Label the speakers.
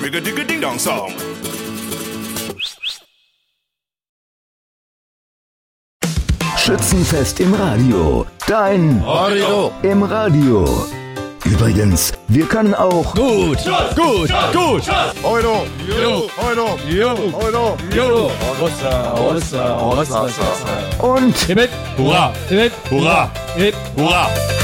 Speaker 1: Digga-Digga-Ding-Dong-Song.
Speaker 2: Schützenfest im Radio. Dein
Speaker 3: Radio
Speaker 2: im Radio. Übrigens, wir können auch
Speaker 3: gut.
Speaker 1: Euro,
Speaker 2: und
Speaker 3: Hurra, hurra, hurra.